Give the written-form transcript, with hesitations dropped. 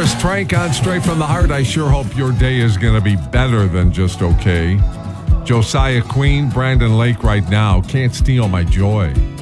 Chris Trank on Straight from the Heart. I sure hope your day is going to be better than just okay. Josiah Queen, Brandon Lake right now. Can't steal my joy.